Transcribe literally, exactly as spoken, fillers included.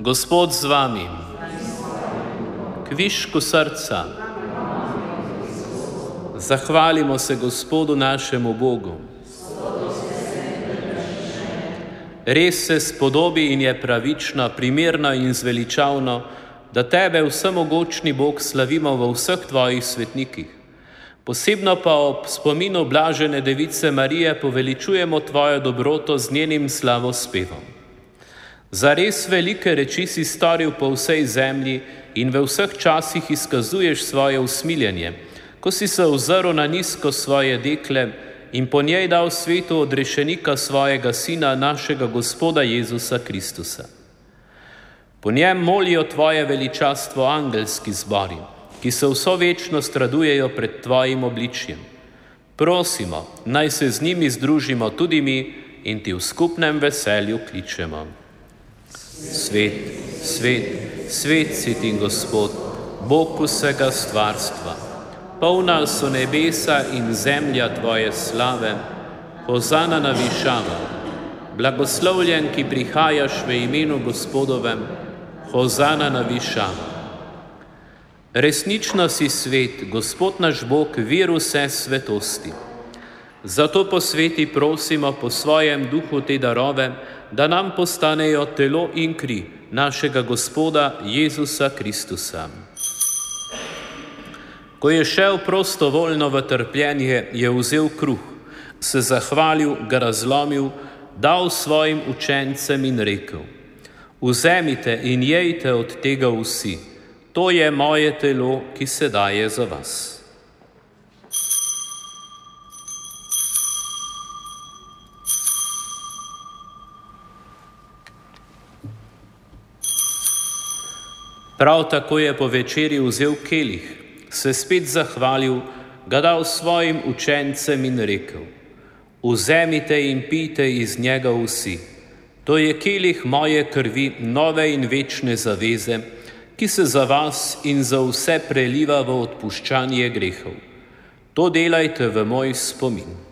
Gospod z vami. Kvišku srca. Zahvalimo se Gospodu našemu Bogu. Res se spodobi in je pravično, primerno in zveličavno, da Tebe, vsemogočni Bog, slavimo v vseh Tvojih svetnikih. Posebno pa ob spominu blažene Device Marije poveličujemo Tvojo dobroto z njenim slavospevom. Za res velike reči si storil po vsej zemlji in v vseh časih izkazuješ svoje usmiljenje, ko si se ozrl na nizko svoje dekle in po njej dal svetu odrešenika svojega Sina, našega Gospoda Jezusa Kristusa. Po njem molijo Tvoje veličastvo angelski zbori, ki se vso večnost radujejo pred Tvojim obličjem. Prosimo, naj se z njimi združimo tudi mi in Ti v skupnem veselju kličemo. Svet, svet, svet si Ti, Gospod, Bog vsega stvarstva. Polna so nebesa in zemlja Tvoje slave, hozana na višavah. Blagoslovljen, ki prihajaš v imenu Gospodovem, hozana na višavah. Resnično si svet, Gospod naš Bog, vir vse svetosti. Zato po sveti prosimo po svojem duhu te darove, da nam postanejo telo in kri našega Gospoda Jezusa Kristusa. Ko je šel prostovoljno v trpljenje, je vzel kruh, se zahvalil, ga razlomil, dal svojim učencem in rekel: Vzemite in jejte od tega vsi, to je moje telo, ki se daje za vas. Prav tako je po večeri vzel kelih, se spet zahvalil, ga dal svojim učencem in rekel: Vzemite in pijte iz njega vsi, to je kelih moje krvi, nove in večne zaveze, ki se za vas in za vse preliva v odpuščanje grehov. To delajte v moj spomin.